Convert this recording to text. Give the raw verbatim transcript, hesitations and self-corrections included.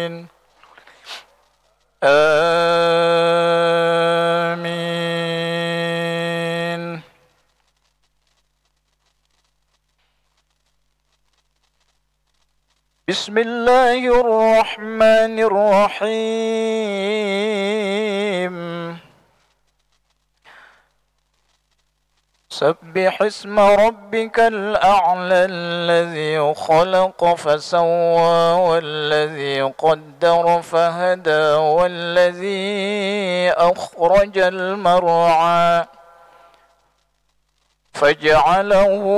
آمين. بسم الله الرحمن الرحيم. سبح اسم ربك الأعلى الذي خلق فسوى والذي قدر فهدى والذي أخرج المرعى فجعله